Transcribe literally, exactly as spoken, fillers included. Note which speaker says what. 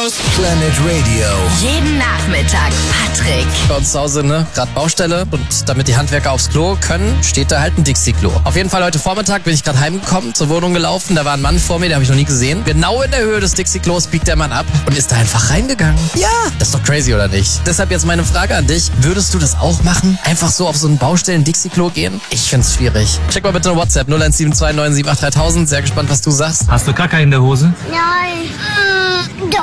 Speaker 1: hörst Planet Radio.
Speaker 2: Jeden Nachmittag Patrick.
Speaker 3: Bei uns zu Hause, ne, gerade Baustelle, und damit die Handwerker aufs Klo können, steht da halt ein Dixie-Klo. Auf jeden Fall heute Vormittag bin ich gerade heimgekommen, zur Wohnung gelaufen, da war ein Mann vor mir, den habe ich noch nie gesehen. Genau in der Höhe des Dixie-Klos biegt der Mann ab und ist da einfach reingegangen. Ja, das ist doch crazy, oder nicht? Deshalb jetzt meine Frage an dich, würdest du das auch machen? Einfach so auf so ein Baustellen-Dixie-Klo gehen? Ich find's schwierig. Check mal bitte eine WhatsApp null eins sieben zwei neun sieben acht drei tausend. Sehr gespannt, was du sagst.
Speaker 4: Hast du Kacke in der Hose?
Speaker 5: Nein.